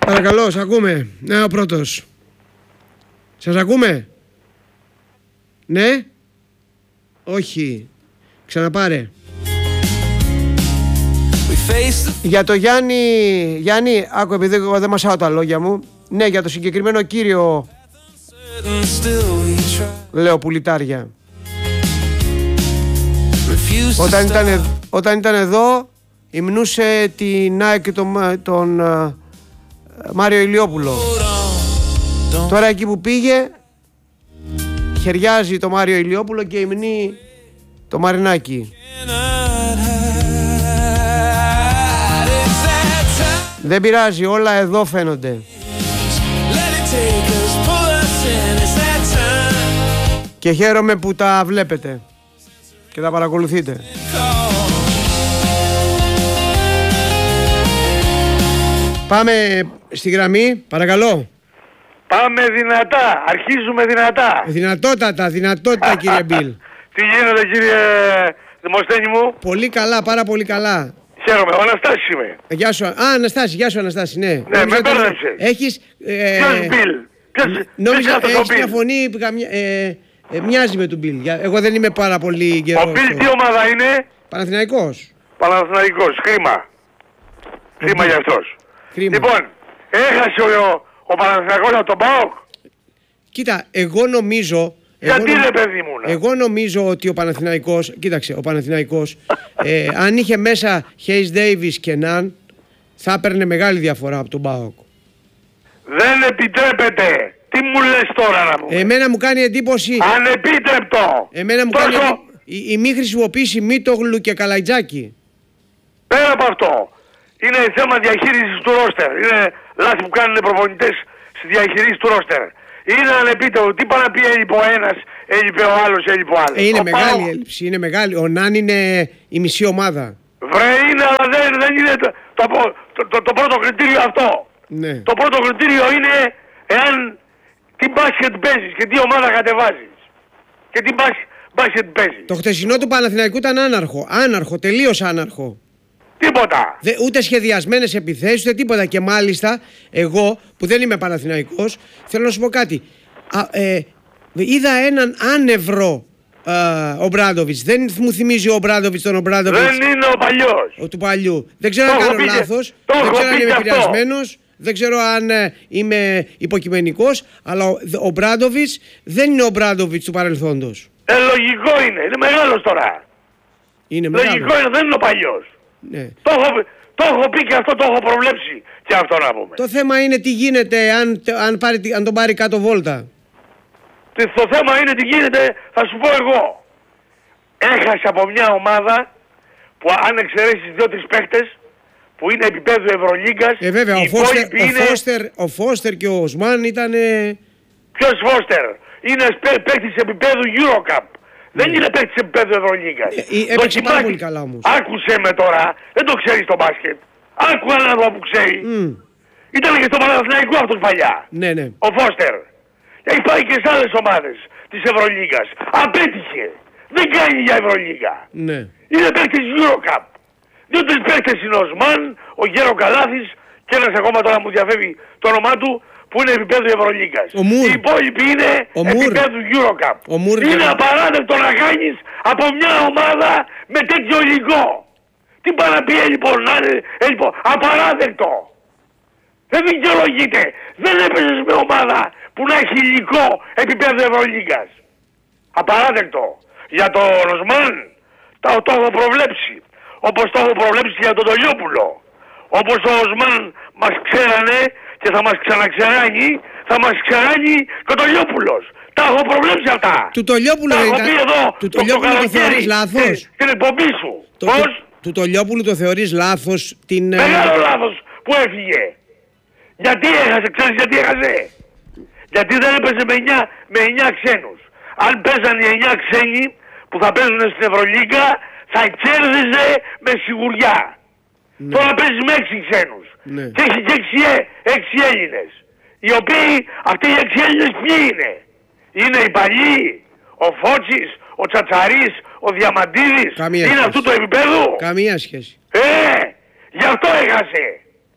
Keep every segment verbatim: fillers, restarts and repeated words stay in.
Παρακαλώ, σ' ακούμε. Ναι, ο πρώτος. Σας ακούμε? Ναι? Όχι. Ξαναπάρε. Για το Γιάννη, Γιάννη, άκου, επειδή εγώ δεν μασάω τα λόγια μου. Ναι, για το συγκεκριμένο κύριο, λέω πουλιτάρια. Όταν ήταν, όταν ήταν εδώ, υμνούσε την ΑΕΚ και τον, τον uh, Μάριο Ηλιόπουλο. Τώρα εκεί που πήγε, χαιριάζει το Μάριο Ηλιόπουλο και υμνεί το Μαρινάκι. Δεν πειράζει, όλα εδώ φαίνονται. Και χαίρομαι που τα βλέπετε και τα παρακολουθείτε. Πάμε στη γραμμή, παρακαλώ. Πάμε δυνατά, αρχίζουμε δυνατά. Δυνατότατα, δυνατότητα κύριε Μπιλ. Τι γίνεται κύριε Δημοσθένη μου? Πολύ καλά, πάρα πολύ καλά. Χαίρομαι, ο Αναστάσης είμαι. Γεια σου, α, Αναστάση, γεια σου Αναστάση, ναι. Ναι, με μπέρδεψες. Έχεις... Ε, Ποιος Μπιλ? Ποιος, νόμιζα ποιος έχεις Bill? μια φωνή που καμιά, ε, ε, μοιάζει με τον Μπιλ. Εγώ δεν είμαι πάρα πολύ καιρό. Ο Μπιλ τι ομάδα είναι? Παναθηναϊκός. Παναθηναϊκός, κρίμα. Κρίμα για αυτός. Κρίμα. Λοιπόν, έχασε ο, ο Παναθηναϊκός από τον ΠΑΟΚ. Κοίτα, εγώ νομίζω... Γιατί εγώ, ρε παιδί μου να. Εγώ νομίζω ότι ο Παναθηναϊκός, κοίταξε, ο Παναθηναϊκός, ε, αν είχε μέσα Hayes Davis και Ναν, θα έπαιρνε μεγάλη διαφορά από τον ΠΑΟΚ. Δεν επιτρέπεται. Τι μου λες τώρα να μου? Εμένα μου κάνει εντύπωση... Ανεπίτρεπτο. Εμένα μου Τόσο... κάνει εντύπωση η, η μη χρησιμοποίηση Μίτογλου και Καλαϊτζάκη. Πέρα από αυτό, είναι θέμα διαχείρισης του ρόστερ. Είναι λάθη που κάνουν οι προπονητές στη διαχείριση του ρόστερ. Είναι ανεπίτρεπτο. Τι πάει να πει έλειπε ο ένας, έλειπε ο άλλος, έλειπε ο άλλος. Ε, είναι ο μεγάλη Πάο... έλλειψη, είναι μεγάλη. Ο Ναν είναι η μισή ομάδα. Βρε είναι, αλλά δεν, δεν είναι το, το, το, το, το πρώτο κριτήριο αυτό. Ναι. Το πρώτο κριτήριο είναι εάν τι μπάσκετ παίζεις και τι ομάδα κατεβάζεις. Και τι μπάσκετ παίζεις. Το χτεσινό του Παναθηναϊκού ήταν άναρχο. Άναρχο, τελείως άναρχο. Τίποτα. Δε, ούτε σχεδιασμένες επιθέσεις, ούτε τίποτα. Και μάλιστα, εγώ που δεν είμαι Παναθηναϊκός, θέλω να σου πω κάτι. Α, ε, είδα έναν άνευρο α, ο Μπράντοβιτς. Δεν μου θυμίζει ο Μπράντοβιτς τον Ομπράντοβιτς. Δεν είναι ο παλιός. Ο του παλιού. Δεν ξέρω αν κάνω λάθος. Δεν ξέρω αν είμαι επηρεασμένος. Δεν ξέρω αν ε, είμαι υποκειμενικός. Αλλά ο, ο Μπράντοβιτς δεν είναι ο Μπράντοβιτς του παρελθόντος. Ε, λογικό είναι. Είναι μεγάλος τώρα. Είναι μεγάλος. Λογικό είναι. Δεν είναι ο παλιός. Ναι. Το έχω, το έχω πει και αυτό το έχω προβλέψει και αυτό να πούμε. Το θέμα είναι τι γίνεται αν, αν, πάρει, αν τον πάρει κάτω βόλτα. Το θέμα είναι τι γίνεται, θα σου πω εγώ. Έχασε από μια ομάδα που αν εξαιρέσεις δύο-τρεις παίχτες που είναι επίπεδου Ευρωλίγκας. Ε, βέβαια, ο Φώστερ, ο, είναι... Φώστερ, ο Φώστερ και ο Οσμάν ήταν... Ποιος Φώστερ? Είναι παίχτης επίπεδου Eurocup. Δεν είναι παίκτης επίπεδου Ευρωλίγκας. Ε, έπαιξε πάρα πολύ καλά όμως. Άκουσε με τώρα, δεν το ξέρεις το μπάσκετ. Άκου έναν άνθρωπο που ξέρει. Mm. Ήταν και στο Παναθηναϊκό αυτός παλιά. Ναι, ναι. Ο Φώστερ. Έχει πάει και σε άλλες ομάδες της Ευρωλίγκας. Απέτυχε. Δεν κάνει για Ευρωλίγκα. Ναι. Είναι παίκτης Eurocup. Δύο-τρεις παίκτες είναι ο Σμαν, ο Γέρο Καλάθης και ένας ακόμα τώρα μου διαφεύγει το όνομά του που είναι επίπεδου Ευρωλίγκας. Οι υπόλοιποι είναι επίπεδου Eurocup. Είναι και... απαράδεκτο να κάνεις από μια ομάδα με τέτοιο υλικό. Τι πάει να πει έλειπο, να είναι έλειπο. Απαράδεκτο. Δεν δικαιολογείται. Δεν έπαιζες με ομάδα που να έχει υλικό επίπεδου Ευρωλίγκας. Απαράδεκτο. Για τον Ροσμάν το, το έχω προβλέψει. Όπως το έχω προβλέψει για τον Τολιόπουλο. Όπως ο Οσμάν μας ξέρανε και θα μας ξαναξεράνει, θα μας ξεράνει και ο Τολιόπουλος. Τα έχω προβλέψει αυτά. Του Τολιόπουλου τα δεν έχω ήταν... πει εδώ του το, Τολιόπουλου το, το θεωρείς λάθος. Την εκπομπή σου. Το, Πώς? Του, του Τολιόπουλου το θεωρείς λάθος την... Μεγάλο λάθος που έφυγε. Γιατί έχασε, ξέρεις γιατί έχασε? Γιατί δεν έπαιζε με εννιά, με εννιά ξένους. Αν παίζαν οι εννιά ξένοι που θα παίζουν στην Ευρωλίγκα, θα κέρδιζε με σιγουριά. Ναι. Τώρα παίζει με έξι ξένους. Ναι. Και έχει και έξι, έξι Έλληνες. Οι οποίοι, αυτοί οι έξι Έλληνες ποιοι είναι? Είναι οι παλιοί, ο Φώτσης, ο Τσατσαρής, ο Διαμαντίδης. Καμία είναι σχέση. αυτού του επίπεδου. Καμία σχέση. Ε, γι' αυτό έχασε.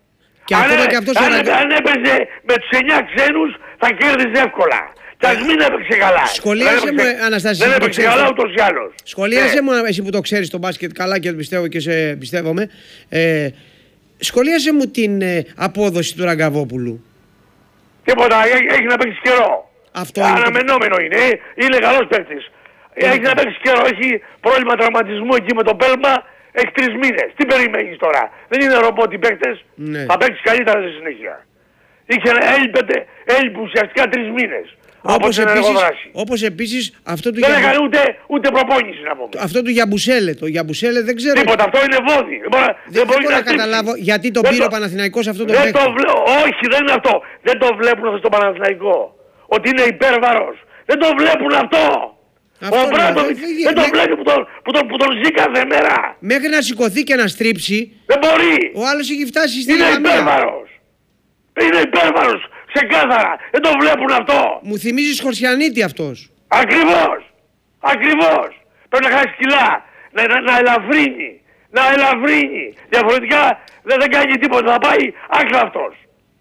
Και αν, ακόμα και αυτός αν, ο... αν έπαιζε με τους εννιά ξένους θα κέρδιζε εύκολα. Και ας μην έπαιξε καλά. Σχολίασε μου, Αναστάση. Δεν έπαιξε καλά ούτως ή άλλως. Σχολίασε ναι. μου, εσύ που το ξέρεις το μπάσκετ καλά και το πιστεύω και σε πιστεύομαι. Ε, σχολίασε μου την ε, απόδοση του Ραγκαβόπουλου. Τίποτα, έχει να παίξει καιρό. Αυτό αναμενόμενο είναι. Είναι, είναι καλός παίκτης. Έχει να παίξει καιρό, έχει πρόβλημα τραυματισμού εκεί με το πέλμα. Έχει τρεις μήνες. Τι περιμένεις τώρα? Δεν είναι ρομπότοι παίκτες. Ναι. Θα παίξει καλύτερα στη συνέχεια. Είχε έλειπε, έλειπε ουσιαστικά τρεις μήνες. Όπως επίσης, όπως επίσης αυτό του δεν Γιαμπου... έκανε ούτε, ούτε προπόνηση να πούμε. Αυτό του Γιαμπουσέλε. Το Γιαμπουσέλε δεν ξέρω. Τίποτα, αυτό είναι βόδι. Δεν, μπορεί, δεν, δεν μπορεί να, να καταλάβω γιατί τον πήρε ο Παναθηναϊκός αυτό το παίκτη. Όχι, δεν είναι αυτό. Δεν το βλέπουν αυτό στο Παναθηναϊκό. Ότι είναι υπέρβαρος. Δεν το βλέπουν αυτό. Αυτό ο Μπράντοβιτς δεν τον βλέπει που τον, που, τον, που τον ζει κάθε μέρα. Μέχρι να σηκωθεί και να στρίψει. Δεν μπορεί. Ο άλλος έχει φτάσει στην Είναι υπέρβαρος. Είναι υπέρβαρος. Ξεκάθαρα. Δεν το βλέπουν αυτό. Μου θυμίζει Σχορσιανίτη αυτός. Ακριβώς. Ακριβώς. Πρέπει να χάσει κιλά. Να, να, να ελαφρύνει. Να ελαφρύνει. Διαφορετικά δεν, δεν κάνει τίποτα. Θα πάει άκρα αυτός.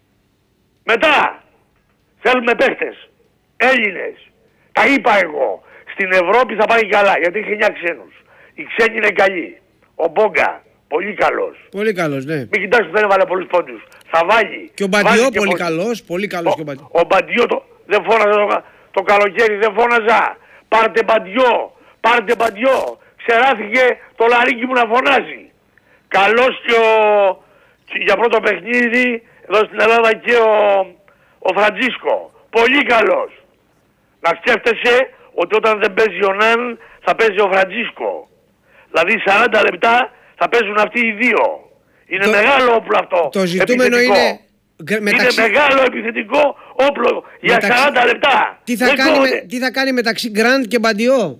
Μετά. Θέλουμε παίχτες. Έλληνες. Τα είπα εγώ. Στην Ευρώπη θα πάει καλά γιατί έχει εννιά ξένους. Οι ξένοι είναι καλοί. Ο Μπόγκα. Πολύ καλός. Πολύ καλός, ναι. Μην κοιτάς που δεν έβαλε πολλούς πόντους. Θα βάλει. Και ο Μπαντιό πολύ πο... καλός. Πολύ καλός ο, και ο Μπαντιό. Ο Μπαντιό το, δεν φώναζα το, το καλοκαίρι, δεν φώναζα. Πάρτε Μπαντιό. Πάρτε Μπαντιό. Ξεράθηκε το λαρίκι μου να φωνάζει. Καλός και ο... Και για πρώτο παιχνίδι εδώ στην Ελλάδα και ο, ο Φραντζίσκο. Πολύ καλός. Να σκέφτεσαι ότι όταν δεν παίζει ο Ναν θα παίζει ο Φραντζίσκο. Δηλαδή σαράντα λεπτά θα παίζουν αυτοί οι δύο. Είναι το, μεγάλο όπλο αυτό. Το ζητούμενο είναι... Μεταξύ... Είναι μεγάλο επιθετικό όπλο για μεταξύ... σαράντα λεπτά. Τι θα, κάνει με... τι θα κάνει μεταξύ Γκραντ και Μπαντιό?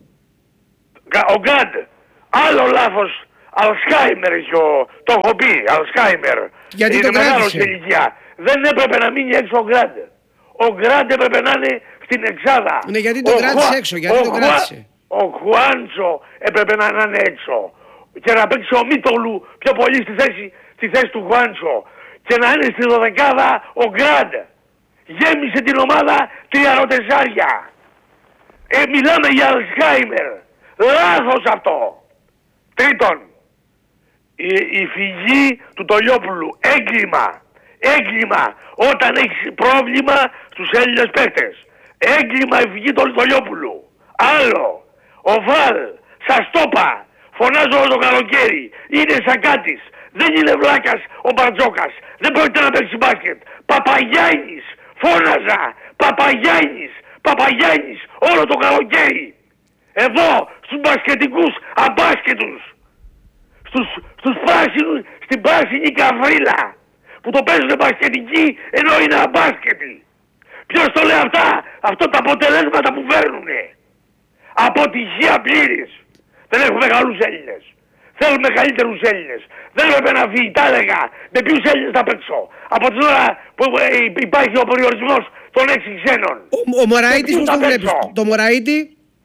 Ο Γκραντ. Άλλο λάθος. Αλσχάιμερ έχει ο... Το έχω πει. Αλσχάιμερ. Γιατί είναι μεγάλο σε ηλικία. Δεν έπρεπε να μείνει έξω ο Γκραντ. Ο Γκραντ έπρεπε να είναι στην εξάδα. Ναι, γιατί τον κράτησε Χουα... έξω. Γιατί ο τον κράτησε. Ο Χουάντσο έπρεπε να είναι έξω. Και να παίξει ο Μίτογλου πιο πολύ στη θέση, στη θέση του Χουάντσο. Και να είναι στη δωδεκάδα ο Γκραντ. Γέμισε την ομάδα τριαροτεσσάρια. Ε, μιλάμε για Αλσχάιμερ. Λάθος αυτό. Τρίτον, η, η φυγή του Τολιόπουλου. Έγκλημα. Έγκλημα. Όταν έχεις πρόβλημα στους Έλληνες παίκτες. Έγκλημα η φυγή του Τολιόπουλου. Άλλο. Ο Βαλ. Σας το είπα. Φωνάζω όλο το καλοκαίρι. Είναι σακάτης. Δεν είναι βλάκας ο Μπαρτζόκας. Δεν πρόκειται να παίξει μπάσκετ. Παπαγιάννης. Φώναζα. Παπαγιάννης. Παπαγιάννης. Όλο το καλοκαίρι. Εδώ στους μπασκετικούς αμπάσκετους. Στους, στους πράσινους. Στην πράσινη καβρίλα. Που το παίζουν μπασκετικοί ενώ είναι αμπάσκετοι. Ποιος το λέει αυτά? Αυτό τα αποτελέσματα που φέρνουνε. Αποτυχία πλήρης. Δεν έχουμε καλούς Έλληνες. Θέλουμε καλύτερους Έλληνες. Δεν έπρεπε να φύγει. Τα έλεγα. Με ποιους Έλληνες θα παίξω? Από την ώρα που υπάρχει ο περιορισμός των έξι ξένων. Ο, ο Μωραΐτης πώς το βλέπεις? Το Μωραΐτη.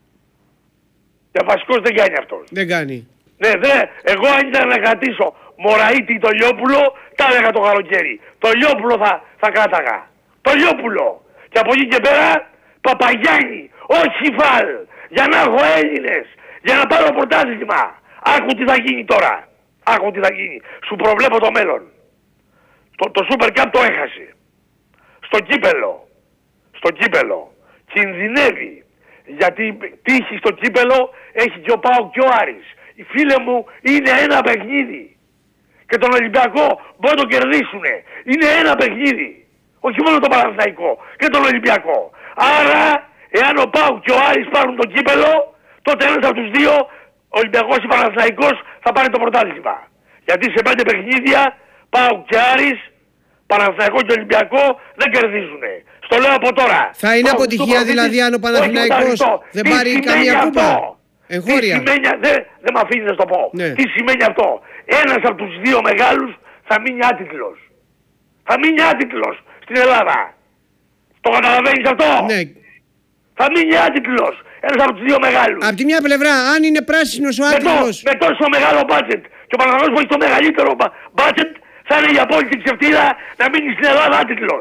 Και βασικός δεν κάνει αυτός. Δεν κάνει. Ναι, δε, εγώ αν ήταν να κρατήσω Μωραΐτη το Λιόπουλο, τα έλεγα το καλοκαίρι. Το Λιόπουλο θα, θα κράταγα. Το Λιόπουλο. Και από εκεί και πέρα Παπαγιάννη. Όχι Φαλ. Για να έχω Έλληνες. Για να πάρω πρωτάθλημα. Άκου τι θα γίνει τώρα. Άκου τι θα γίνει. Σου προβλέπω το μέλλον. Το, το Super Cup το έχασε. Στο κύπελο. Στο κύπελο. Κινδυνεύει. Γιατί τύχη στο κύπελο έχει και ο ΠΑΟΚ και ο Άρης. Φίλε μου, είναι ένα παιχνίδι. Και τον Ολυμπιακό μπορεί να το κερδίσουνε. Είναι ένα παιχνίδι. Όχι μόνο το Παναθηναϊκό. Και τον Ολυμπιακό. Άρα, εάν ο ΠΑΟΚ και ο Άρης πάρουν το κύπελο, τότε ένας από τους δύο, ο Ολυμπιακός ή Παναθηναϊκός, θα πάρει το πρωτάθλημα. Γιατί σε πέντε παιχνίδια, ΠΑΟΚ και Άρης, Παναθηναϊκό και Ολυμπιακό δεν κερδίζουνε. Στο λέω από τώρα. Θα είναι αποτυχία δηλαδή αν ο Παναθηναϊκός δεν πάρει καμία κούπα? Εγχώρια. Τι σημαίνει, δεν δε με αφήνει να το πω. Ναι. Τι σημαίνει αυτό? Ένας από τους δύο μεγάλους θα μείνει άτιτλος. Θα μείνει άτιτλος στην Ελλάδα. Το καταλαβαίνεις αυτό? Ναι. Θα μείνει άτιτλος. Ένας από τους δύο μεγάλους. Από τη μια πλευρά, αν είναι πράσινος ο άτιτλος. Με, με τόσο μεγάλο μπάτζετ και ο Παναθηναϊκός που έχει το μεγαλύτερο μπάτζετ, θα είναι η απόλυτη ξεφτύλα να μείνει στην Ελλάδα άτιτλος.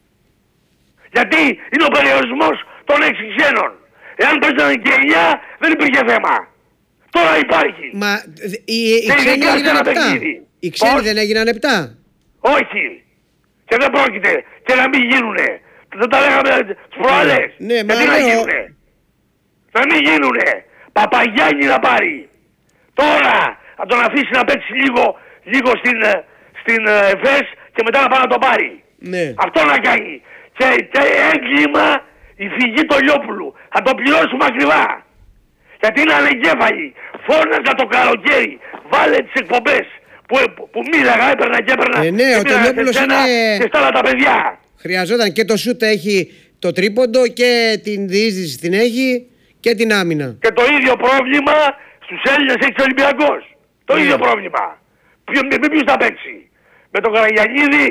Γιατί είναι ο περιορισμός των έξι ξένων. Εάν παίζανε και εννιά δεν υπήρχε θέμα. Τώρα υπάρχει. Μα οι, οι ξένοι έγιναν επτά. Οι ξένοι δεν έγιναν επτά. Όχι. Και δεν πρόκειται. Και να μην γίνουνε. Δεν τα λέγαμε τις προάλλες. Ναι, γιατί να γίνουνε. Να μην γίνουνε. Παπαγιάννη να πάρει. Τώρα θα τον αφήσει να παίξει λίγο, λίγο στην, στην ΕΦΕΣ και μετά να πάει να το πάρει. Ναι. Αυτό να κάνει. Και, και έγκλημα η φυγή του Λιόπουλου. Θα το πληρώσουμε ακριβά. Γιατί είναι ανεγκέφαλοι. Φώναζα το καλοκαίρι. Βάλε τις εκπομπές που, που μίλαγα, έπαιρνα και έπαιρνα. Ε, ναι, ο Τελειόπουλος είναι... Και στάλα τα παιδιά. Χρειαζόταν και το σούτ έχει το τρίποντο και την διείσδυση την έχει και την άμυνα. Και το ίδιο πρόβλημα στους Έλληνες έχει ο Ολυμπιακός. Το ίδιο πρόβλημα. Ποιο, με, με ποιους θα παίξει. Με τον Καραγιαννίδη,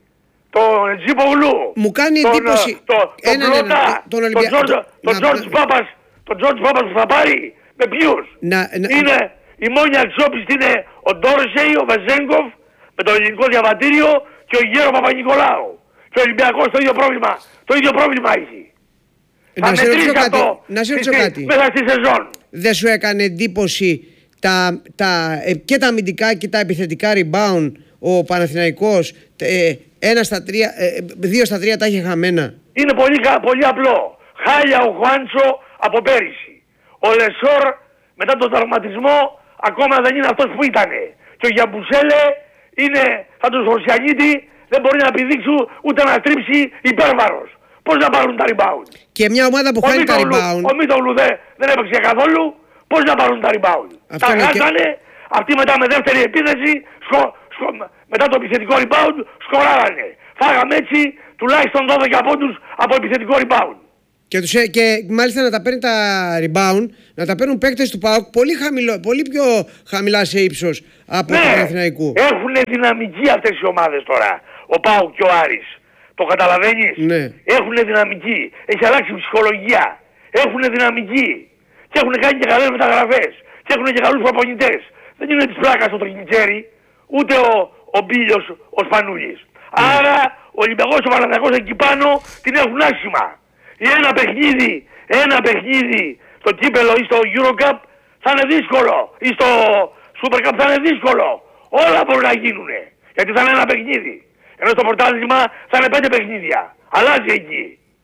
τον Τζίπογλου, μου κάνει τον, εντύπωση. τον, τον ένα, Πλωτά, ένα, τον Ολυμπιακό. τον Τζόρτζ Πάπας, τον Τζόρτζ Πάπας που θα πάρει. Με ποιους. Να, να... Είναι η μόνη αξιόπιστη είναι ο Ντόρσεϊ, ο Βεζέγκοφ με το ελληνικό διαβατήριο και ο Γέρο Παπα-Νικολάου. Και ο Ολυμπιακός το ίδιο πρόβλημα, το ίδιο πρόβλημα έχει. Να σε ρωτήσω κάτι, να σε ρωτήσω κάτι. Μέσα στη σεζόν. Δεν σου έκανε εντύπωση τα, τα, και τα αμυντικά και τα επιθετικά rebound ο Παναθηναϊκός ε, ένα στα τρία, ε, δύο στα τρία τα είχε χαμένα. Είναι πολύ, πολύ απλό. Χάλια ο Χουάντσο από πέρυσι. Ο Λεσόρ μετά τον τραυματισμό ακόμα δεν είναι αυτός που ήτανε. Και ο Γιαμπουσέλε είναι σαν τον Σορσιανίτη, δεν μπορεί να επιδείξει ούτε να στρίψει υπέρβαρος. Πώς να πάρουν τα rebound. Και μια ομάδα που χάνει τα rebound. Ο Μίτογλου δεν, δεν έπαιξε καθόλου. Πώς να πάρουν τα rebound. Αυτό τα χάσανε. Και... Αυτοί μετά με δεύτερη επίθεση, σκο, σκο, μετά το επιθετικό rebound, σκοράρανε. Φάγαμε έτσι τουλάχιστον δώδεκα πόντους από επιθετικό rebound. Και, τους, και μάλιστα να τα παίρνει τα rebound, να τα παίρνουν παίκτες του ΠΑΟΚ πολύ, χαμηλό, πολύ πιο χαμηλά σε ύψος από ναι, του Παναθηναϊκού. Έχουν δυναμική αυτές οι ομάδες τώρα. Ο ΠΑΟΚ και ο Άρης. Το καταλαβαίνεις. Ναι. Έχουν δυναμική. Έχει αλλάξει η ψυχολογία. Έχουν δυναμική. Και έχουν κάνει και καλές μεταγραφές. Και έχουν και καλούς προπονητές. Δεν είναι της πλάκας ο Τρικιτσέρη, ούτε ο, ο Μπίλιος ο Σπανούλης. Mm. Άρα ο Ολυμπιακός και ο Παναθηναϊκός εκεί πάνω την έχουν άσχημα. Ή ένα παιχνίδι, ένα παιχνίδι στο κύπελο ή στο Eurocup θα είναι δύσκολο. Ή στο Super Cup θα είναι δύσκολο. Όλα μπορούν να γίνουν. Γιατί θα είναι ένα παιχνίδι. Ενώ στο πρωτάθλημα θα είναι πέντε παιχνίδια. Αλλάζει εκεί.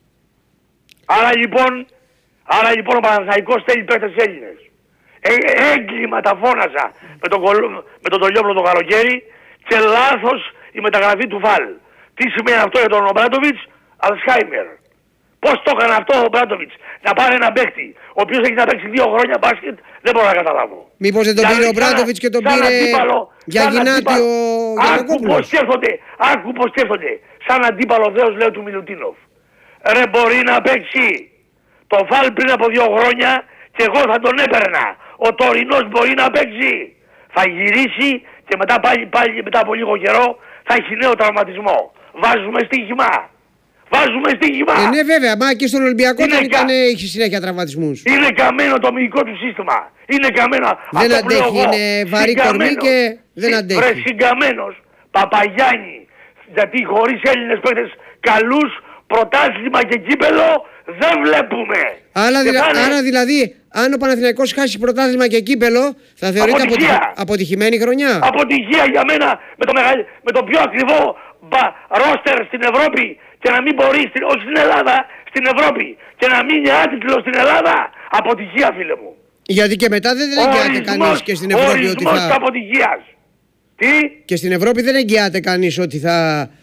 Άρα λοιπόν, άρα λοιπόν ο Παναθηναϊκός θέλει παίκτες Έλληνες. Ε, έγκλημα τα φώναζα με τον, με τον Τολιόπουλο το καλοκαίρι και λάθος η μεταγραφή του Φαλ. Τι σημαίνει αυτό για τον Ομπράντοβιτς? Αλσχάιμερ. Πώς το έκανε αυτό ο Ομπράντοβιτς? Να πάρει ένα παίκτη ο οποίος έχει να παίξει δύο χρόνια μπάσκετ, δεν μπορώ να καταλάβω. Μήπως δεν τον πήρε ο Ομπράντοβιτς και τον πήρε για γυνάτι ο Γιαννακόπουλος? Άκου πως σκέφτονται, άκου πως σκέφτονται. Σαν αντίπαλο δέος λέω του Μιλουτίνοφ. Ρε μπορεί να παίξει το Φαλ πριν από δύο χρόνια και εγώ θα τον έπαιρνα. Ο τωρινός μπορεί να παίξει. Θα γυρίσει και μετά πάλι, πάλι μετά από λίγο καιρό θα έχει νέο τραυματισμό. Βάζουμε στοίχημα. Βάζουμε στοίχημα. Ε, ναι βέβαια, μα και στον Ολυμπιακό δεν ήταν, κα... έχει συνέχεια τραυματισμούς. Είναι καμένο το μυϊκό του σύστημα. Είναι καμένο. Δεν αυτό αντέχει, είναι βαρύ κορμί και δεν αντέχει. Βρε συγκαμένος, Παπαγιάννη. Γιατί χωρίς Έλληνες παίκτες καλούς, πρωτάθλημα και κύπελο δεν βλέπουμε. Άρα, και δηλα... είναι... Άρα δηλαδή, αν ο Παναθηναϊκός χάσει πρωτάθλημα και κύπελο, θα θεωρείται αποτυχία. Αποτυχ... αποτυχημένη χρονιά. Αποτυχία για μένα με το, μεγαλ... με το πιο ακριβό μπα... ρόστερ στην Ευρώπη και να μην μπορεί, στην... όχι στην Ελλάδα, στην Ευρώπη και να μην είναι άτιτλο στην Ελλάδα. Αποτυχία, φίλε μου. Γιατί και μετά δεν εγγυάται κανείς και στην Ευρώπη ότι θα... αποτυχίας. Τι? Και στην Ευρώπη δεν εγγυάται κανείς ότι θα...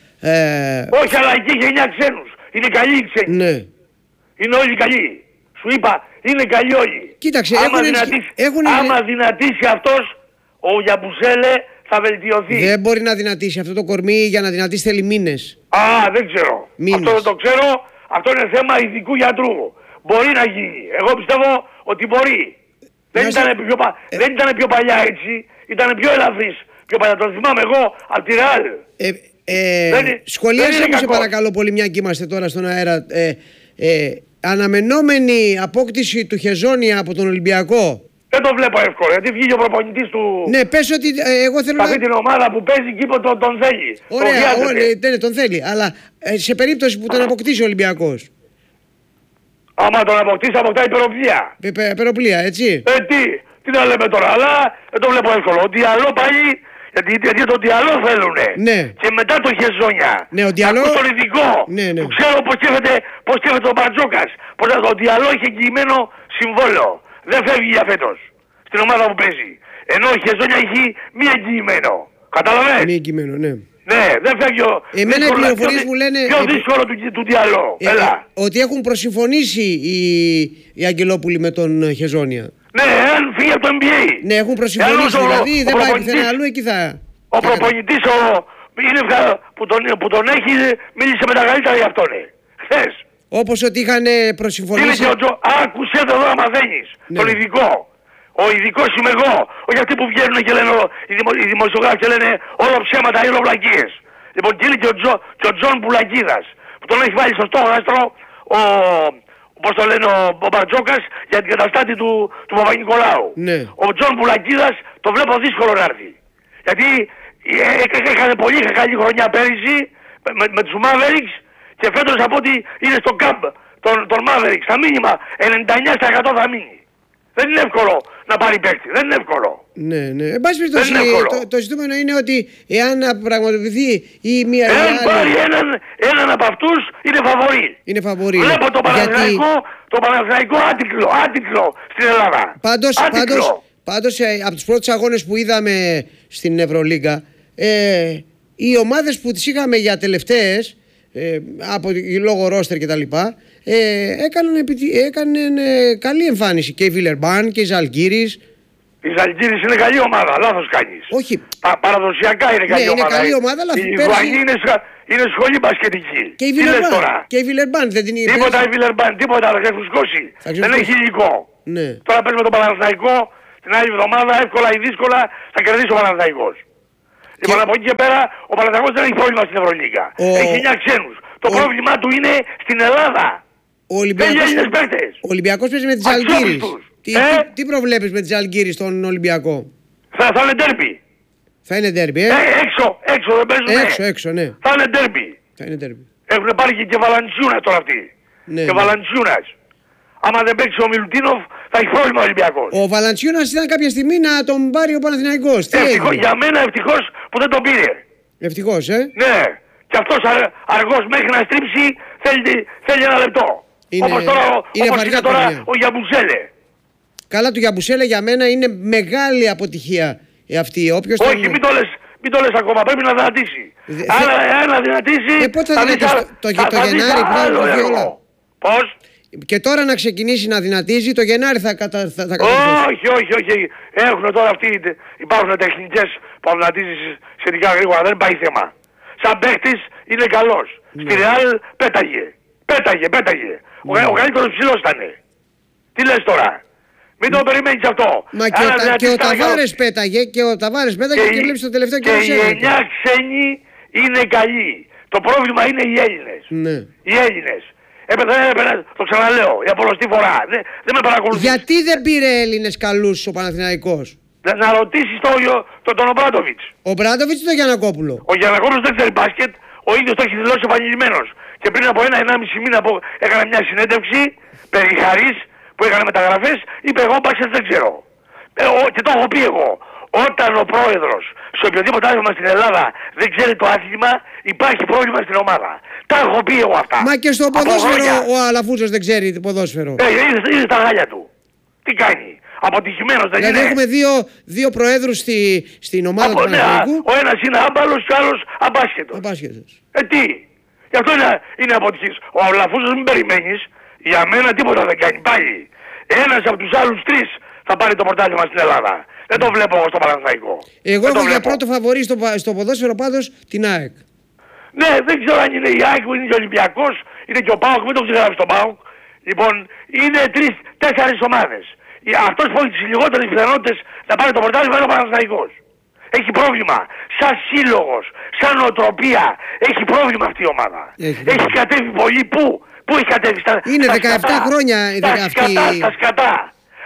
Ε... Όχι, αλλά εκεί έχει εννιά ξένους. Είναι καλοί οι ξένοι. Ναι. Είναι όλοι καλοί. Σου είπα, είναι καλοί όλοι. Κοίταξε, άμα έχουν δυνατήσει, έχουν... άμα δυνατήσει αυτός, ο Γιαμπουσέλε θα βελτιωθεί. Δεν μπορεί να δυνατήσει αυτό το κορμί, για να δυνατήσει θέλει μήνες. Α, δεν ξέρω. Μήνες. Αυτό δεν το ξέρω. Αυτό είναι θέμα ειδικού γιατρού. Μπορεί να γίνει. Εγώ πιστεύω ότι μπορεί. Δεν, σε... ήταν πιο, πα... ε... δεν ήταν πιο παλιά έτσι. Ήταν πιο ελαφρύς. Πιο παλιά. Το θυμάμαι εγώ από τη Ρεάλ. Ε, ε, δεν, σχολίασε μου σε παρακαλώ πολύ, μια και είμαστε τώρα στον αέρα. Ε, ε, αναμενόμενη απόκτηση του Χεζόνια από τον Ολυμπιακό. Ε, δεν το βλέπω εύκολο. Γιατί βγήκε ο προπονητής του. Ναι, πες ότι ε, εγώ θέλω. Αυτή να... την ομάδα που παίζει και είπε τον, τον θέλει. Ωραία, τον ωραία, ναι, τον θέλει. Αλλά ε, σε περίπτωση που τον αποκτήσει ο Ολυμπιακός. Άμα τον αποκτήσει, αποκτάει υπεροπλία. Υπεροπλία, έτσι. Ε, τι, τι να λέμε τώρα, αλλά δεν το βλέπω εύκολο. Ο Διαλό πάει. Γιατί, γιατί τον Διαλό θέλουνε. Ναι. Και μετά το Χεζόνια. Ναι, ο Διαλό. Ακούς τον ειδικό. Ναι, ναι. Που ξέρω πώς σκέφτεται, πώς σκέφτεται ο Μπαρτζόκας. Πως ο Διαλό είχε εγγυημένο συμβόλαιο. Δεν φεύγει για φέτος. Στην ομάδα που παίζει. Ενώ ο Χεζόνια έχει μη εγγυημένο. Καταλαβαίνεις. Μη εγγυημένο, ναι. Ναι, δεν φεύγει ο... Εμένα οι πληροφορίες μου λένε... Πιο δύσκολο του, του Διαλό. Ε, Έλα. Ότι έχουν προσυμφωνήσει οι, οι Αγγελόπουλοι με τον Χεζόνια. Ναι, αν φύγει από το N B A. Ναι, έχουν προσυμφωνήσει, ο, δηλαδή ο, δεν ο πάει πουθενά αλλού, εκεί θα... Ο προπονητής ο, είναι, που, τον, που τον έχει μίλησε με τα καλύτερα για αυτόν. Χθες. Όπως ότι είχαν προσυμφωνήσει... Είναι και ο Τζο... Άκουσε εδώ να μαθαίνεις. Ναι. Τον ειδικό. Ο ειδικός είμαι εγώ. Όχι αυτοί που βγαίνουν και λένε οι, δημο, οι δημοσιογράφοι και λένε όλο ψέματα ή όλο βλακίες. Λοιπόν, και είναι και ο, Τζο, και ο Τζον Πουλακίδας που τον έχει βάλει στο στόχαστρο ο... Πώς το λένε ο, ο Μπαρτζόκας για την καταστάτη του, του Παπα-Νικολάου. Ναι. Ο Τζον Πουλακίδας το βλέπω δύσκολο να έρθει. Γιατί έκανε πολύ καλή χρονιά πέρυσι με, με, με τους Mavericks και φέτος από ότι είναι στο camp των, των Mavericks. Θα μήνυμα ενενήντα εννιά τοις εκατό θα μείνει. Δεν είναι εύκολο να πάρει παίκτη. Δεν είναι εύκολο. Ναι, ναι. Εν πάση περιπτώσει, το, το ζητούμενο είναι ότι εάν πραγματοποιηθεί ή μία. Εάν άλλη... πάρει έναν, έναν από αυτούς είναι φαβορί. Είναι φαβορί. Βλέπω το Παναθηναϊκό, Γιατί... το Παναθηναϊκό άτυκλο, άτυκλο στην Ελλάδα. Πάντως, πάντως, πάντως από τους πρώτους αγώνες που είδαμε στην Ευρωλίγκα, ε, οι ομάδες που τις είχαμε για τελευταίες, ε, από λόγω ρόστερ και τα λοιπά, ε, έκαναν, έκαναν ε, καλή εμφάνιση και η Βιλερμπάν και η Ζαλγκύρης. Η Ζαλγκύρης είναι καλή ομάδα, λάθος κάνεις. Όχι. Πα, παραδοσιακά είναι καλή ναι, ομάδα. Είναι καλή ομάδα, αλλά η Λιθουανή είναι, είναι σχολή μπασκετική. Και η Βιλερμπάν, και η Βιλερμπάν δεν την είπε. Τίποτα η Βιλερμπάν, τίποτα, θα ξεφουσκώσει. Δεν έχει υλικό. Ναι. Τώρα παίζουμε τον Παναθηναϊκό την άλλη εβδομάδα, εύκολα ή δύσκολα θα κερδίσει ο Παναθηναϊκός. Και... Λοιπόν, από εκεί και πέρα ο Παναθηναϊκός δεν έχει πρόβλημα στην Ευρωλίγκα. Ο... Έχει εννιά ξένους. Το ο... πρόβλημά του είναι στην Ελλάδα. Ο Ολυμπιακός, ο Ολυμπιακός παίζει με τις Ζαλγκύρης. Τι, ε? τι, τι προβλέπεις με τις Ζαλγκύρης στον Ολυμπιακό? Θα, θα είναι ντέρμπι. Θα είναι ντέρμπι, ε? ε? Έξω, έξω δεν παίζουν. Έξω, έξω, ναι. Θα είναι ντέρμπι. Θα είναι ντέρμπι. Έχουν πάρει και, και Βαλαντσιούνας τώρα αυτοί. Ναι, και ναι. Βαλαντσιούνας. Άμα δεν παίξει ο Μιλουτίνοφ θα έχει πρόβλημα ο Ολυμπιακός. Ο Βαλαντσιούνας ήταν κάποια στιγμή να τον πάρει ο Παναθηναϊκός. Ευτυχώς, για μένα ευτυχώς που δεν τον πήρε. Ευτυχώς, ε? Ναι. Και αυτός αρ, αργός μέχρι να στρίψει θέλει, θέλει ένα λεπτό. Είναι, όπως τώρα, είναι, όπως είναι τώρα ο Γιαμπουσέλε. Καλά, του Γιαμπουσέλε για μένα είναι μεγάλη αποτυχία αυτή. Όποιος όχι, τον... μην, το λες, μην το λες ακόμα, πρέπει να δυνατήσει. Δε, αν να δυνατήσει, ε, πότε θα δυνατήσει, το, το, το, το Γενάρη πρέπει. Πώς? Και τώρα να ξεκινήσει να δυνατίζει, το Γενάρη θα καταφέρει. Όχι, όχι, όχι. Έχουν τώρα αυτοί, υπάρχουν τεχνικές που δυνατίζεις σχετικά γρήγορα, δεν πάει θέμα. Σαν παίχτης είναι καλός. Ναι. Στη Ρεάλ πέταγε. Πέταγε, πέταγε. Ναι. Ο, ο καλύτερος ψηλός ήταν. Τι λες τώρα? Μην το περιμένεις αυτό. Μα και, ο, και ο Ταβάρες πέταγε και ο Ταβάρες πέταγε και, και βλέπεις το τελευταίο και οι εννιά ξένοι είναι καλοί. Το πρόβλημα είναι οι Έλληνες. Ναι. Οι Έλληνες. Έπαιζε, έπαιζε, το ξαναλέω, για πολλωστή φορά. Δεν, δεν με παρακολουθείς. Γιατί δεν πήρε Έλληνες καλούς ο Παναθηναϊκός? Να, να ρωτήσεις το, το, τον Ομπράντοβιτς. Ο Ομπράντοβιτς ή τον Γιαννακόπουλο? Ο Γιαννακόπουλος δεν ξέρει μπάσκετ. Ο ίδιος το έχει δηλώσει επανειλημμένος. Και πριν από ένα ενάμιση μήνα που έκανε μια συνέντευξη περί Χαρίς που έκανε μεταγραφές, είπε εγώ μπάσκετ δεν ξέρω. Ε, ο, και το έχω πει εγώ. Όταν ο πρόεδρος σε οποιοδήποτε άθλημα στην Ελλάδα δεν ξέρει το άθλημα, υπάρχει πρόβλημα στην ομάδα. Τα έχω πει εγώ αυτά. Μα και στο ποδόσφαιρο ο Αλαφούζος δεν ξέρει το ποδόσφαιρο. Ε, είναι, είναι στα γάλια του. Τι κάνει? Αποτυχημένος δεν δηλαδή είναι? έχουμε δύο, δύο προέδρους στη, στην ομάδα Από, του Παναθηναϊκού. Ναι, ο ένας είναι άμπαλος και ο άλλος αμπάσχετος. Αμπάσχετος. Ε τι? Γι' αυτό είναι, είναι αποτυχής. Ο Αλαφούζος μην περιμένεις. Για μένα τίποτα δεν κάνει. Πάλι. Ένας από τους άλλους τρεις θα πάρει το πρωτάθλημα στην Ελλάδα. Δεν το βλέπω εγώ στο Παναθηναϊκό. Εγώ έχω για πρώτο φαβορί στο, στο ποδόσφαιρο πάντως την ΑΕΚ. Ναι, δεν ξέρω αν είναι η ΑΕΚ, είναι και ο Ολυμπιακός, είναι και ο ΠΑΟΚ, μην το ξεγράψει τον ΠΑΟΚ. Λοιπόν, είναι τρεις, τέσσερις ομάδες. Αυτός που έχει τις λιγότερες πιθανότητες να πάρει το πρωτάθλημα είναι ο Παναθηναϊκός. Έχει πρόβλημα. Σαν σύλλογος, σαν νοοτροπία, έχει πρόβλημα αυτή η ομάδα. Έχει, έχει κατέβει πολύ. Πού? Πού έχει κατέβει? Στα, είναι στα δεκαεπτά σκατά. χρόνια τα σκατά, τα σκατά.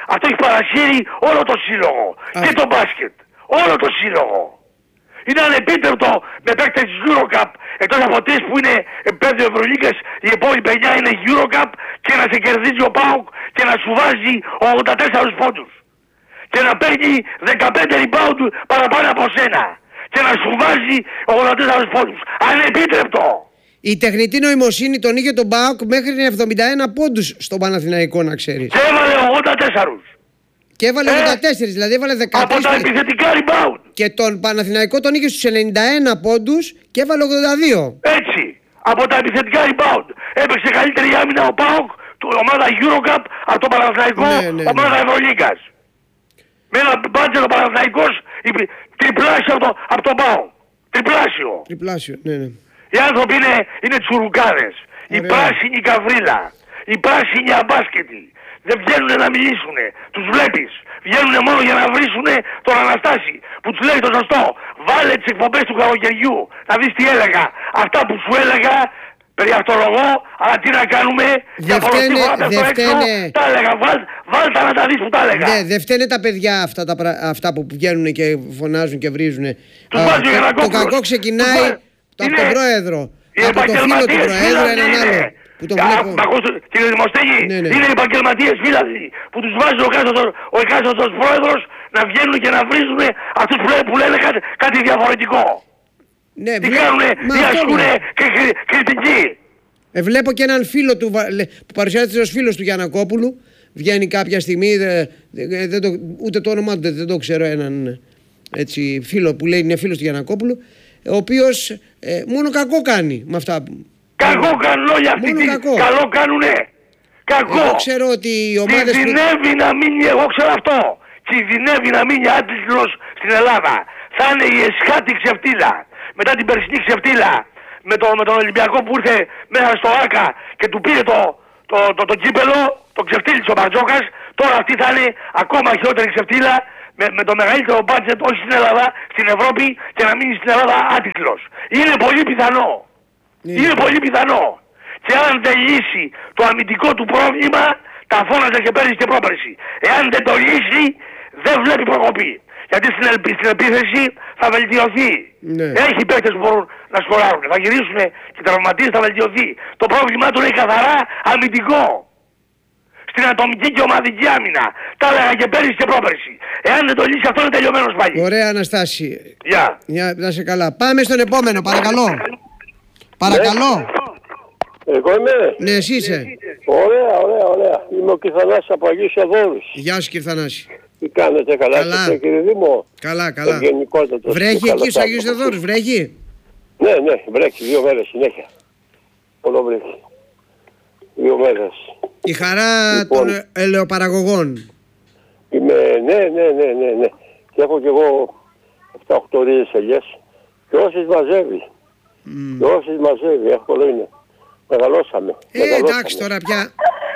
Αυτό έχει παρασύρει όλο το σύλλογο. Α. Και το μπάσκετ. Όλο το σύλλογο. Είναι ανεπίτρεπτο με παίκτες της Eurocup, εκτός από τρεις που είναι πέντε Ευρωλίγκας, οι υπόλοιποι εννιά είναι Eurocup, και να σε κερδίζει ο ΠΑΟΚ και να σου βάζει ογδόντα τέσσερις πόντους. Και να παίρνει δεκαπέντε rebound παραπάνω από σένα. Και να σου βάζει ογδόντα τέσσερις πόντους. Ανεπίτρεπτο. Η τεχνητή νοημοσύνη τον είχε τον ΠΑΟΚ μέχρι εβδομήντα ένα πόντους στον Παναθηναϊκό, να ξέρεις. Και έβαλε ογδόντα τέσσερα. Και έβαλε ε, ογδόντα τέσσερα, δηλαδή έβαλε δεκατρία. Από τα επιθετικά rebound. Και τον Παναθηναϊκό τον είχε στους ενενήντα ένα πόντους και έβαλε ογδόντα δύο. Έτσι. Από τα επιθετικά rebound. Έπαιξε καλύτερη άμυνα ο ΠΑΟΚ, ομάδα Eurocup, από τον Παναθηναϊκό, ναι, ναι, ομάδα ναι. Ευρωλίγκας. Με ένα μπάτζετ ο Παναθηναϊκός τριπλάσιο από, το, από τον ΠΑΟΚ. Τριπλάσιο. Τριπλάσιο, ναι, ναι. Οι άνθρωποι είναι, είναι τσουρουκάδες. Η πράσινη καβρίλα. Η πράσινη αμπάσκετη. Δεν βγαίνουν να μιλήσουν. Τους βλέπεις. Βγαίνουν μόνο για να βρίσουν τον Αναστάση που τους λέει το σωστό. Βάλε τις εκπομπές του καλοκαιριού. Να δεις τι έλεγα. Αυτά που σου έλεγα περί αυτολογώ, αλλά τι να κάνουμε. Δεν φταίνε, δε φταίνε. Τα έλεγα. Βάλ, βάλτε να τα δεις που τα έλεγα. Ναι, δεν φταίνε τα παιδιά αυτά, τα, αυτά που βγαίνουν και φωνάζουν και βρίζουν. Τους Α, το, το κακό ξεκινάει το από τον πρόεδρο. Από το φίλο του πρόεδρου, έναν άλλο. Που τον βλέπω. Κύριε Δημοστέγη, ναι, ναι. Είναι επαγγελματίες φύλαθλοι που τους βάζει ο εκάστοτος, ο εκάστοτος πρόεδρος να βγαίνουν και να βρίζουν αυτούς που, που λένε κάτι, κάτι διαφορετικό. Ναι, τι κάνουνε, τι ασκούνε και κριτική. Ε, βλέπω και έναν φίλο του που παρουσιάζεται ως φίλος του Γιαννακόπουλου. Βγαίνει κάποια στιγμή, δε, δε, δε το, ούτε το όνομά του δεν, δεν το ξέρω, έναν έτσι, φίλο που λέει είναι φίλος του Γιαννακόπουλου, ο οποίος ε, μόνο κακό κάνει με αυτά. Κακό κάνουν όλοι αυτοί, κακό. Καλό κάνουνε. Κακό. Εγώ ξέρω ότι οι ομάδες κινδυνεύει που... να μείνει, εγώ ξέρω αυτό. Κινδυνεύει να μείνει άτιτλος στην Ελλάδα. Θα είναι η εσχάτη ξεφτύλα. Μετά την περσινή ξεφτύλα. Με, το, με τον Ολυμπιακό που ήρθε μέσα στο Άκα και του πήρε το, το, το, το, το κύπελο, το ξεφτύλισε ο Μπαρτζόκας. Τώρα αυτή θα είναι ακόμα χειρότερη ξεφτύλα. Με, με το μεγαλύτερο μπάτζετ όχι στην Ελλάδα, στην Ευρώπη, και να μείνει στην Ελλάδα άτιτλος. Είναι πολύ πιθανό. Yeah. Είναι πολύ πιθανό. Και αν δεν λύσει το αμυντικό του πρόβλημα, τα φώναζε και πέρυσι και πρόπερσι. Εάν δεν το λύσει, δεν βλέπει προκοπή. Γιατί στην, ελ, στην επίθεση θα βελτιωθεί. Yeah. Έχει παίκτες που μπορούν να σκοράρουν. Θα γυρίσουν και οι τραυματίες, θα βελτιωθεί. Το πρόβλημά του είναι καθαρά αμυντικό. Στην ατομική και ομαδική άμυνα. Τα έλεγα και πέρυσι και πρόπερσι. Εάν δεν το λύσει, αυτό είναι τελειωμένος πάλι. Ωραία, Αναστάση. Γεια. Yeah. Να σε καλά. Πάμε στον επόμενο, παρακαλώ. Παρακαλώ. Εγώ είμαι. Ναι, εσύ είσαι. Ωραία, ωραία, ωραία. Είμαι ο Κυρθανάσης από Αγίους Θεοδόρους. Γεια σου, Κυρθανάση. Τι κάνετε, καλά, καλά. Είστε, κύριε Δήμο? Καλά, καλά. Βρέχει εκεί στους Αγίους Θεοδόρους, βρέχει? Ναι, ναι, βρέχει δύο μέρες συνέχεια. Όλο βρέχει. Δύο μέρες. Η χαρά λοιπόν, των ελαιοπαραγωγών. Είμαι, ναι, ναι, ναι, ναι, ναι. Και έχω κι εγώ εφτά οκτώ ρίζες ελιές. Και όσες μαζεύει. Mm. Και όσες μαζεύει, εύκολο είναι. Μεγαλώσαμε. Ε, μεγαλώσαμε. Εντάξει τώρα πια.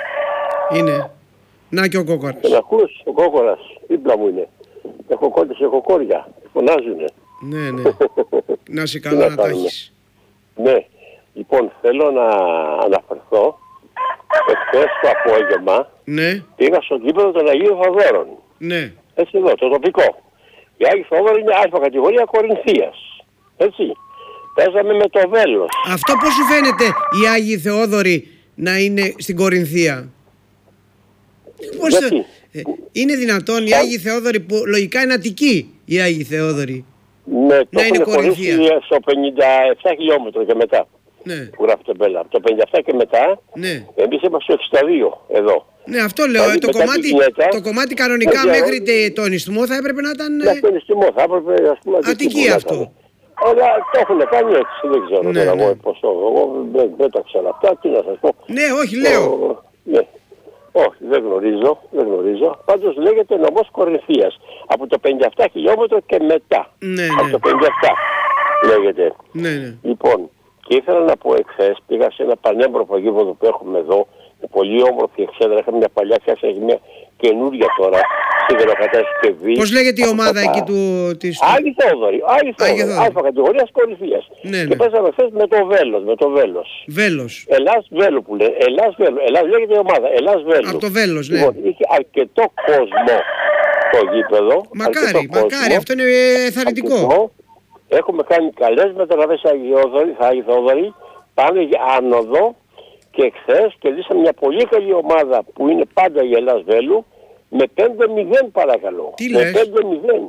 Είναι. Να και ο κόκορας. Και να ακούς, ο κόκορας, δίπλα μου είναι. Έχω κόντες και έχω κόρια. Φωνάζουνε. Ναι, ναι. Να είσαι καλά να τα έχεις. Ναι. Λοιπόν, θέλω να αναφερθώ. Εχθές το απόγευμα ναι. πήγα στο γήπεδο των Αγίων Θεοδόρων. Ναι. Έτσι εδώ, το τοπικό. Η Άγιοι Θεόδωροι είναι α κατηγορία Κορινθίας. Έτσι. Παίζαμε με το Βέλος. Αυτό πώς σου φαίνεται οι Άγιοι Θεόδωροι να είναι στην Κορινθία? Πώς το... Είναι δυνατόν οι Άγιοι Θεόδωροι που λογικά είναι Αττικοί οι Άγιοι Θεόδωροι ναι, να είναι Κορινθία? Στο πενήντα επτά χιλιόμετρα και μετά. Ναι. Που γράφει το Μπέλα. Από το πενήντα επτά και μετά ναι. εμείς είμαστε στο εξήντα δύο εδώ. Ναι, αυτό λέω. Δηλαδή, το, κομμάτι, γυναίκα, το κομμάτι κανονικά ναι, μέχρι ναι. τον Ισθμό θα έπρεπε να ήταν. Ναι, τον Ισθμό θα έπρεπε, ας πούμε. Αττική αυτό. Αλλά το έχουν κάνει έτσι, δεν ξέρω ναι, τώρα ναι. εγώ πώς το. Εγώ δεν, δεν τα ξέρω αυτά, τι να σας πω. Ναι, όχι, λέω. Ο, ναι. Όχι, δεν γνωρίζω, δεν γνωρίζω. Πάντως λέγεται νομός Κορινθίας. Από το πενήντα επτά χιλιόμετρο και μετά. Ναι, από ναι. το πενήντα επτά λέγεται. Ναι, ναι. Λοιπόν, και ήθελα να πω εχθές, πήγα σε ένα πανέμπροφο γήπεδο που έχουμε εδώ, με πολύ όμορφη εξέδρα, είχαμε μια παλιά, φτιάξαμε μια καινούρια τώρα, σιδεροκατασκευή. Πώς λέγεται η ομάδα εκεί του... Της... Άγιοι Θόδωροι, Άγιοι Θόδωροι, αλφα κατηγορίας κορυφίας. Ναι, ναι. Και πέσαμε χθες με το Βέλος, με το Βέλος. Βέλος. Ελλάς Βέλου που λέει, Ελλάς Βέλου, Ελλάς λέγεται η ομάδα, Ελλάς Βέλου. Από το Βέλος, ναι. Λοιπόν, είχε αρκετό κόσμο το γήπεδο. Μακάρι, μακάρι, αυτό είναι θαρρυντικό. Έχουμε κάνει καλές μεταγραφές Άγιοι Θόδωροι, πάνε για άνοδο και χθες κερδίσαμε μια πολύ καλή ομάδα που είναι πάντα η Ελλάς Βέλου με πέντε μηδέν παρακαλώ. Τι με λες? πέντε μηδέν.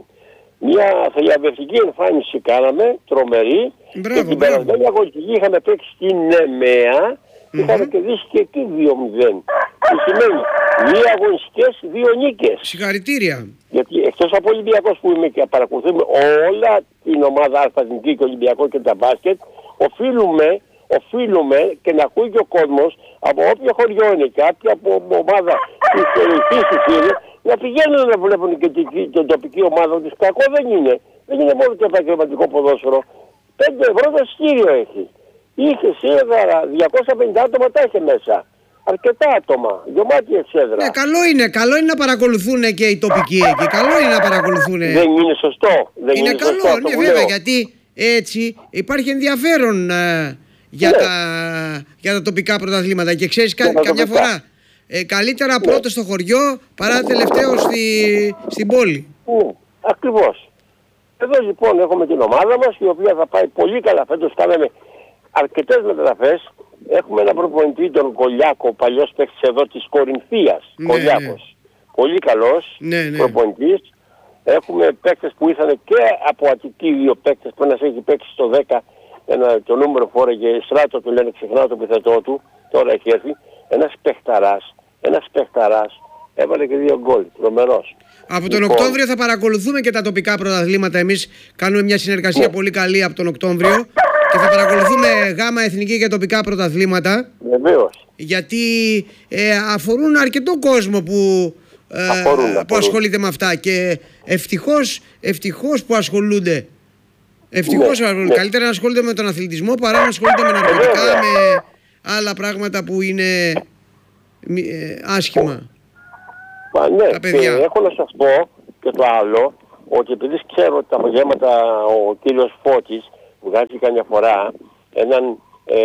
Μια θελιαβευτική εμφάνιση κάναμε, τρομερή. Μπράβο, και την μπράβο. περασμένη αγωνιστική είχαμε παίξει στην Νεμαία. Mm-hmm. Είχαμε κερδίσει και εκεί δύο μηδέν. Τι σημαίνει δύο αγωνιστικές, δύο νίκες. Συγχαρητήρια. Γιατί εκτός από Ολυμπιακός που είμαι και παρακολουθούμε όλα την ομάδα Αλφα-Εθνική και Ολυμπιακό και τα μπάσκετ, οφείλουμε, οφείλουμε και να ακούει και ο κόσμος από όποιο χωριό είναι και κάποια ομάδα της περιοχής της είναι, να πηγαίνουν να βλέπουν και την, την τοπική ομάδα τους. Κακό δεν είναι. Δεν είναι μόνο το επαγγελματικό ποδόσφαιρο. πέντε ευρώ το εισιτήριο έχει. Είχε σίγουρα διακόσια πενήντα άτομα τα είχε μέσα. Αρκετά άτομα, γεμάτη εξέδρα. Ναι, καλό είναι, καλό είναι να παρακολουθούν και οι τοπικοί εκεί. Καλό είναι να παρακολουθούν. Δεν είναι σωστό. Δεν είναι, είναι καλό, σωστό, ναι, βέβαια, γιατί έτσι υπάρχει ενδιαφέρον ε, για, ναι. τα, για τα τοπικά πρωταθλήματα. Και ξέρεις, κα, καμιά φορά ε, καλύτερα ναι. πρώτο στο χωριό παρά τελευταίο στη, στην πόλη. Ναι, ακριβώς. Εδώ λοιπόν έχουμε την ομάδα μας η οποία θα πάει πολύ καλά. Φέτος κάναμε αρκετές μεταγραφές. Έχουμε ένα προπονητή, τον Κολιάκο, παλιός παίκτης εδώ της Κορινθίας. Ναι, Κολιάκος. Ναι. Πολύ καλός ναι, ναι. προπονητής. Έχουμε παίκτες που ήρθαν και από Αττική, δύο παίκτες που ένας έχει παίξει στο δέκα, ένα, το νούμερο φόρεγε, Στράτο του λένε, ξεχνάω το επιθετό του, τώρα έχει έρθει. Ένας παιχταράς, ένας παιχταράς, έβαλε και δύο γκολ, τρομερός. Από τον λοιπόν, Οκτώβριο θα παρακολουθούμε και τα τοπικά πρωταθλήματα. Εμείς κάνουμε μια συνεργασία ναι. πολύ καλή από τον Οκτώβριο και θα παρακολουθούμε γάμα εθνική και τοπικά πρωταθλήματα. Βεβαίως. Γιατί ε, αφορούν αρκετό κόσμο που, ε, αφορούν, που αφορούν. ασχολείται με αυτά και ευτυχώς, ευτυχώς που ασχολούνται. Ευτυχώς ναι, ναι. Καλύτερα να ασχολούνται με τον αθλητισμό παρά να ασχολούνται με ναρκωτικά, με άλλα πράγματα που είναι ε, άσχημα. Μα ναι, και έχω να σας πω και το άλλο, ότι επειδή ξέρω ότι τα απογεύματα ο κύριος Φώτης βγάζει καμιά φορά έναν, ε,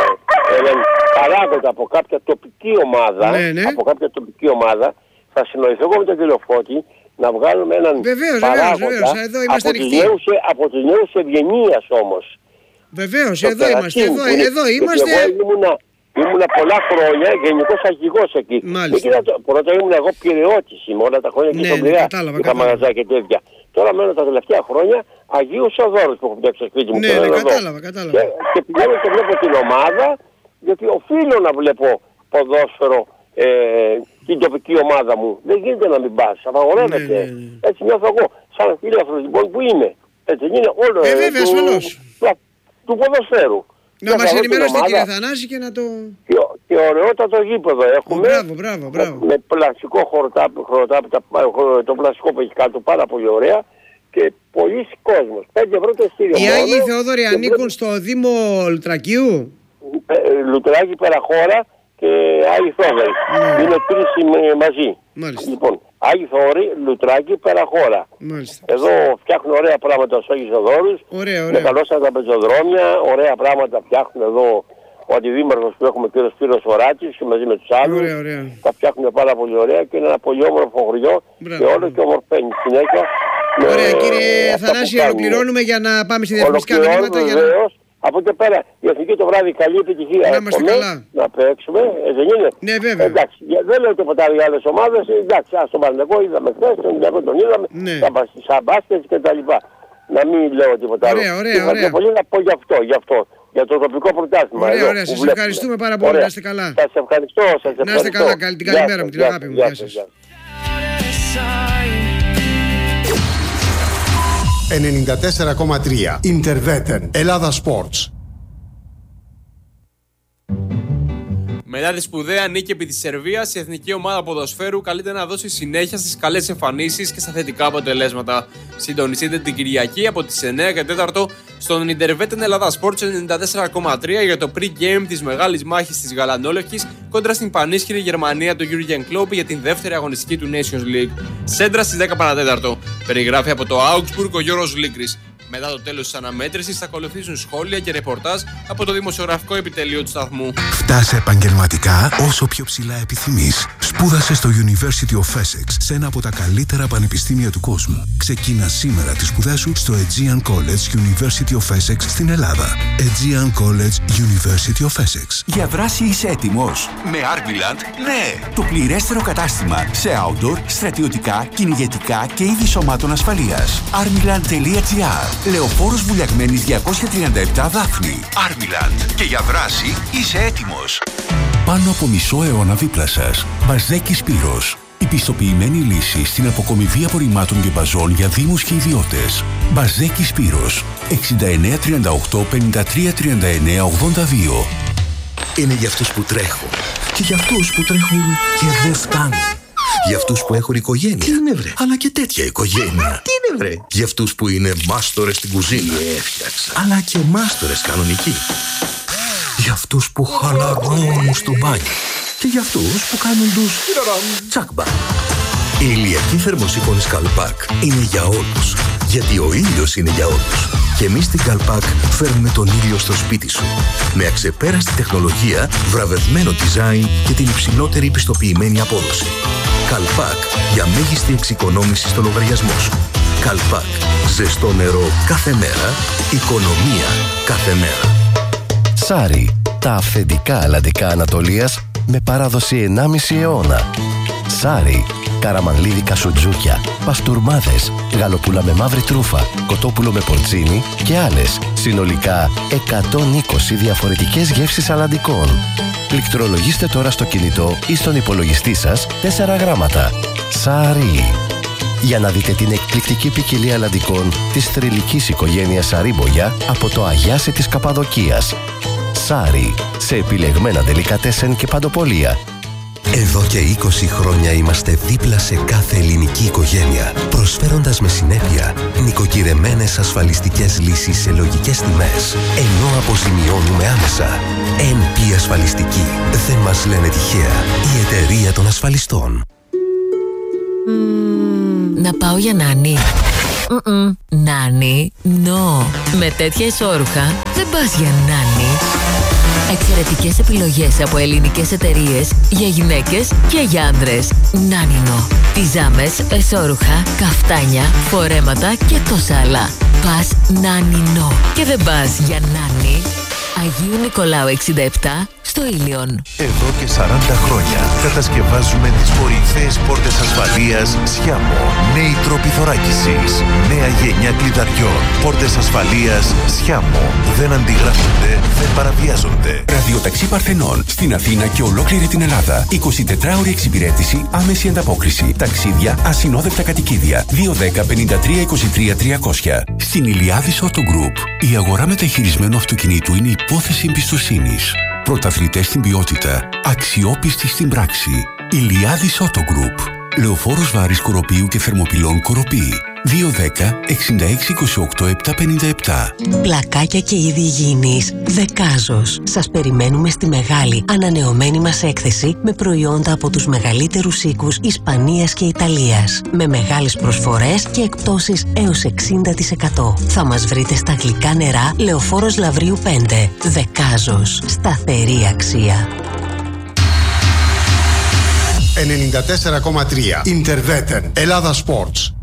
έναν παράγοντα από κάποια τοπική ομάδα, ναι, ναι. από κάποια τοπική ομάδα, θα συνοηθώ εγώ με τον κύριο Φώτη να βγάλουμε έναν βεβαίως, παράγοντα βεβαίως, βεβαίως. Εδώ είμαστε από, τους νέους, από τους νέους ευγενίας όμως. Βεβαίως, εδώ είμαστε, εδώ, εδώ είμαστε. Εγώ ήμουνα, ήμουνα πολλά χρόνια γενικός αρχηγός εκεί. Μάλιστα. Το, πρώτα ήμουν εγώ πυραιώτης, είμαι όλα τα χρόνια ναι, και στον ναι, Πειραιά. κατάλαβα, είχα μαγαζιά και τέτοια. Τώρα μένω τα τελευταία χρόνια Αγίου Σοδόρους που έχω φτιάξει στο σπίτι μου. Ναι, ναι, κατάλαβα, κατάλαβα. Και, και πηγαίνω και βλέπω την ομάδα, γιατί οφείλω να βλέπω ποδόσφαιρο ε, την τοπική ομάδα μου. Δεν γίνεται να μην πας, απαγορεύεται. Ναι, ναι, ναι. Έτσι νιώθω εγώ, σαν φίλαθρος λοιπόν που είμαι. Έτσι είναι όλο ε, βέβαια, του, του, του ποδοσφαίρου. Να μας ενημερώσετε κύριε Θανάση και να το... Και, και ωραιότατο γήπεδο έχουμε. Oh, μπράβο, μπράβο, μπράβο. Με πλαστικό χορτάπι, χορτάπι, το πλαστικό που έχει κάτω, πάρα πολύ ωραία. Και πολλοί κόσμος. πέντε ευρώ το εισιτήριο. Οι Άγιοι Θεόδωροι ανήκουν βλέπω... στο Δήμο Λουτρακίου. Ε, Λουτράκι, Περαχώρα και Άγιοι Θεόδωροι. Mm. Είναι τρεις μαζί. Μάλιστα. Λοιπόν, Άγιοι Θεόδωροι, Λουτράκι, Περαχώρα. Μάλιστα. Εδώ φτιάχνουν ωραία πράγματα στους Άγιους Θεοδόρους. Ωραία, ωραία. Με καλώσαν τα πεζοδρόμια, ωραία πράγματα φτιάχνουν εδώ. Ο αντιδήμαρχος που έχουμε και ο Σπύρος Οράκης και μαζί με τους άλλους. Ωραία, ωραία. Τα φτιάχνουν πάρα πολύ ωραία και είναι ένα πολύ όμορφο χωριό. Μπράβο. Και όλο και ομορφαίνει συνέχεια. Ωραία, με, κύριε Θανάση, ολοκληρώνουμε για να πάμε στη διαφημιστικά μηνύματα. Για να... Από εκεί πέρα η εθνική το βράδυ καλή επιτυχία. Να είμαστε καλά. Να παίξουμε, ε, δεν είναι. Ναι, βέβαια. Εντάξει, δεν λέω τίποτα για άλλες ομάδες. Εντάξει, ας τον Παναθηναϊκό είδαμε χθες, τον Ολυμπιακό τον είδαμε. Ναι. Σαν μπάσκετ και τα λοιπά. Να μην λέω τίποτα άλλο. Ωραία, ωραία, ωραία. Πολύ να πω γι' αυτό, γι' αυτό. Για το τοπικό πρωτάθλημα. Ωραία, εδώ, ωραία. Σας ευχαριστούμε πάρα πολύ. Να είστε καλά. Σας ευχαριστώ. Σας ευχαριστώ. Να είστε καλά. Καλή την καλημέρα μου, την αγάπη μου. Γεια σας. ενενήντα τέσσερα κόμμα τρία Interveten Ελλάδα Sports. Μετά τη σπουδαία νίκη επί της Σερβίας, η εθνική ομάδα ποδοσφαίρου καλείται να δώσει συνέχεια στις καλές εμφανίσεις και στα θετικά αποτελέσματα. Συντονιστείτε την Κυριακή από τις εννιά και τέσσερα στον Ιντερβέτεν Ελλάδα Sports ενενήντα τέσσερα κόμμα τρία για το pre-game της μεγάλης μάχης της Γαλανόλευκης κόντρα στην πανίσχυρη Γερμανία του Jurgen Klopp για την δεύτερη αγωνιστική του Nations League. Σέντρα στις δέκα παρά τέταρτο. Περιγράφει από το Augsburg ο Γιώργος Λίκρης. Μετά το τέλος της αναμέτρησης θα ακολουθήσουν σχόλια και ρεπορτάζ από το δημοσιογραφικό επιτελείο του σταθμού. Φτάσε επαγγελματικά όσο πιο ψηλά επιθυμείς. Σπούδασε στο University of Essex, σε ένα από τα καλύτερα πανεπιστήμια του κόσμου. Ξεκίνα σήμερα τις σπουδές σου στο Aegean College University of Essex στην Ελλάδα. Aegean College University of Essex. Για δράση είσαι έτοιμος? Με Armiland, ναι! Το πληρέστερο κατάστημα σε outdoor, στρατιωτικά, κυνηγετικά και είδη σωμάτων ασφαλείας. armiland τελεία gr. Λεωφόρος Βουλιαγμένης διακόσια τριάντα επτά Δάφνη. Armiland. Και για δράση είσαι έτοιμος. Πάνω από μισό αιώνα δίπλα σας. Μπαζέκη Σπύρος. Η πιστοποιημένη λύση στην αποκομιδή απορριμμάτων και μπαζών για δήμους και ιδιώτες. Μπαζέκη Σπύρος. εξήντα εννέα τριάντα οκτώ πενήντα τρία τριάντα εννέα ογδόντα δύο. Είναι για αυτούς που τρέχουν. Και για αυτούς που τρέχουν και δεν φτάνουν. Για αυτούς που έχουν οικογένεια. Τι είναι βρε? Αλλά και τέτοια οικογένεια. Τι είναι βρε? Για αυτούς που είναι μάστορες στην κουζίνα. Έφτιαξα. Αλλά και μάστορες κανονικοί. Για αυτούς που χαλαρώνουν στο μπάνιο. Και για αυτούς που κάνουν τους τσάκμπα. Η ηλιακή θερμοσύφωνη Καλπάκ είναι για όλους. Γιατί ο ήλιος είναι για όλους. Και εμείς στην Καλπάκ φέρνουμε τον ήλιο στο σπίτι σου. Με αξεπέραστη τεχνολογία, βραβευμένο design και την υψηλότερη πιστοποιημένη απόδοση. Καλπάκ για μέγιστη εξοικονόμηση στο λογαριασμό σου. Καλπάκ. Ζεστό νερό κάθε μέρα. Οικονομία κάθε μέρα. Σάρι. Τα αυθεντικά αλλαντικά Ανατολίας με παράδοση ενάμιση αιώνα. Σάρι. Καραμανλίδικα σουτζούκια, παστούρμάδες, γαλοπούλα με μαύρη τρούφα, κοτόπουλο με πορτσίνι και άλλες. Συνολικά εκατόν είκοσι διαφορετικές γεύσεις αλλαντικών. Πληκτρολογήστε τώρα στο κινητό ή στον υπολογιστή σας τέσσερα γράμματα. Σάρι. Για να δείτε την εκπληκτική ποικιλία αλλαντικών της θρυλικής οικογένειας Σαρίμπογια από το Αγιάσι της Καπαδοκίας. Σάρι. Σε επιλεγμένα ντελικατέσεν και παντοπολία. Εδώ και είκοσι χρόνια είμαστε δίπλα σε κάθε ελληνική οικογένεια, προσφέροντας με συνέπεια νοικοκυρεμένες ασφαλιστικές λύσεις σε λογικές τιμές, ενώ αποζημιώνουμε άμεσα. εν πι Ασφαλιστική. Δεν μας λένε τυχαία. Η εταιρεία των ασφαλιστών. Mm, να πάω για νάνι. Mm-mm. Νάνι, no. Με τέτοια ισόρουχα δεν πας για νάνι. Εξαιρετικές επιλογές από ελληνικές εταιρείες για γυναίκες και για άντρες. Νάνινο. Πιζάμες, εσώρουχα, καφτάνια, φορέματα και τόσα άλλα. Πας Νάνινο. Και δεν πας για νάνι. Αγίου Νικολάου εξήντα επτά στο Ήλιον. Εδώ και σαράντα χρόνια κατασκευάζουμε τις κορυφαίες πόρτες ασφαλείας Σιάμο. Νέοι τρόποι θωράκισης. Νέα γενιά κλειδαριών. Πόρτες ασφαλείας Σιάμο. Δεν αντιγράφονται, δεν παραβιάζονται. Ραδιοταξί Παρθενών στην Αθήνα και ολόκληρη την Ελλάδα. εικοσιτετράωρη εξυπηρέτηση, άμεση ανταπόκριση. Ταξίδια, ασυνόδευτα κατοικίδια. δύο δέκα πενήντα τρία είκοσι τρία τριακόσια. Στην Ηλιάδης Auto Group, η αγορά μεταχειρισμένου αυτοκινήτου είναι υπόθεση εμπιστοσύνης. Πρωταθλητές στην ποιότητα, αξιόπιστοι στην πράξη. Ηλιάδης Auto Group. Λεωφόρος Βάρης Κοροπίου και Θερμοπυλών Κοροπή. δύο δέκα εξήντα έξι είκοσι οκτώ επτακόσια πενήντα επτά. Πλακάκια και είδη υγιεινής Δεκάζος. Σας περιμένουμε στη μεγάλη ανανεωμένη μας έκθεση με προϊόντα από τους μεγαλύτερους οίκους Ισπανίας και Ιταλίας. Με μεγάλες προσφορές και εκπτώσεις έως εξήντα τοις εκατό. Θα μας βρείτε στα γλυκά νερά Λεωφόρος Λαβρίου πέντε. Δεκάζος. Σταθερή αξία. ενενήντα τέσσερα κόμμα τρία Ιντερβέτεν Ελλάδα Sports.